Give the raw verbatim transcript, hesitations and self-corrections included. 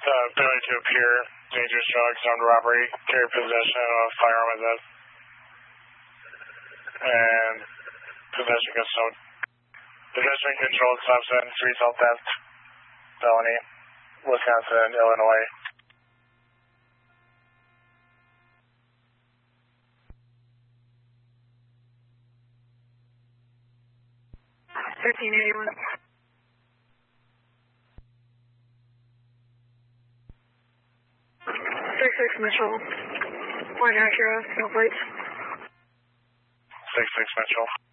Uh, failure to appear, dangerous drugs, armed robbery, carry possession of a firearm as a, and possession of some possession of controlled substance, retail theft, felony, Wisconsin, Illinois. thirteen eighty-one. six six Mitchell. White Acura, no plates. six six Mitchell.